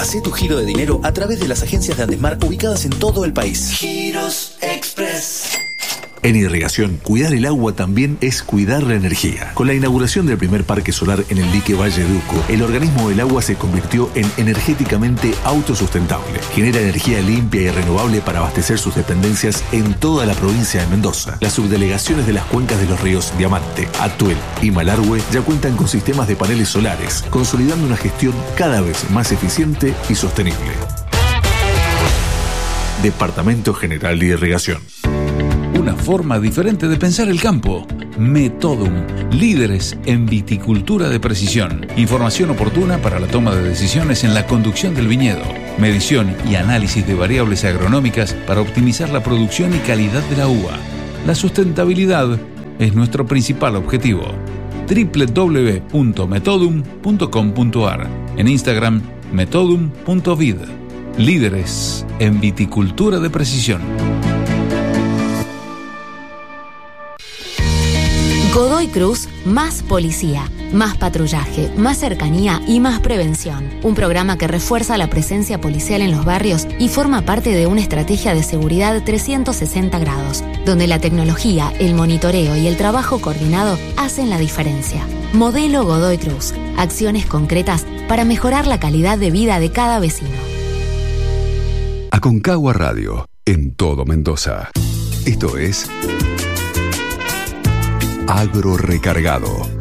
Hacé tu giro de dinero a través de las agencias de Andesmar ubicadas en todo el país. Giros Express. En irrigación, cuidar el agua también es cuidar la energía. Con la inauguración del primer parque solar en el dique Valle de Uco, el organismo del agua se convirtió en energéticamente autosustentable. Genera energía limpia y renovable para abastecer sus dependencias en toda la provincia de Mendoza. Las subdelegaciones de las cuencas de los ríos Diamante, Atuel y Malargüe ya cuentan con sistemas de paneles solares, consolidando una gestión cada vez más eficiente y sostenible. Departamento General de Irrigación. Una forma diferente de pensar el campo. Metodum, líderes en viticultura de precisión. Información oportuna para la toma de decisiones en la conducción del viñedo. Medición y análisis de variables agronómicas para optimizar la producción y calidad de la uva. La sustentabilidad es nuestro principal objetivo. www.metodum.com.ar. En Instagram, metodum.vid. Líderes en viticultura de precisión. Godoy Cruz, más policía, más patrullaje, más cercanía y más prevención. Un programa que refuerza la presencia policial en los barrios y forma parte de una estrategia de seguridad 360 grados, donde la tecnología, el monitoreo y el trabajo coordinado hacen la diferencia. Modelo Godoy Cruz, acciones concretas para mejorar la calidad de vida de cada vecino. Aconcagua Radio, en todo Mendoza. Esto es Agro Recargado.